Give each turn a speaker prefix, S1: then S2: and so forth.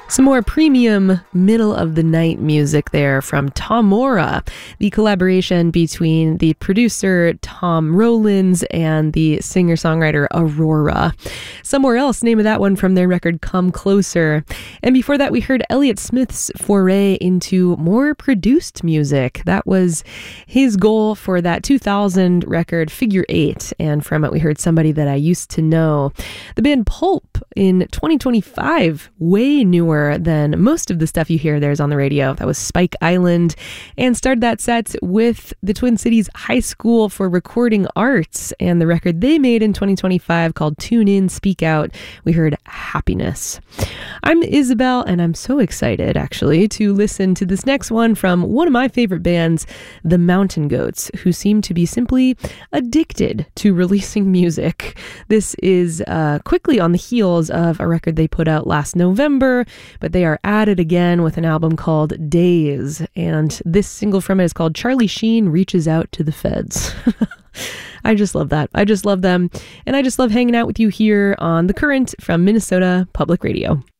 S1: Some more premium middle of the night music there from Tomora, the collaboration between the producer Tom Rowlands and the singer-songwriter Aurora. Somewhere Else, name of that one from their record Come Closer. And before that, we heard Elliott Smith's foray into more produced music. That was his goal for that 2000 record Figure 8. And from it, we heard Somebody That I Used to Know. The band Pulp in 2025, way newer than most of the stuff you hear there's on the radio. That was Spike Island, and started that set with the Twin Cities High School for Recording Arts and the record they made in 2025 called Tune In, Speak Out. We heard Happiness. I'm Isabel, and I'm so excited actually to listen to this next one from one of my favorite bands, the Mountain Goats, who seem to be simply addicted to releasing music. This is quickly on the heels of a record they put out last November, but they are at it again with an album called Days, and this single from it is called Charlie Sheen Reaches Out to the Feds. I just love that. I just love them, and I just love hanging out with you here on The Current from Minnesota Public Radio.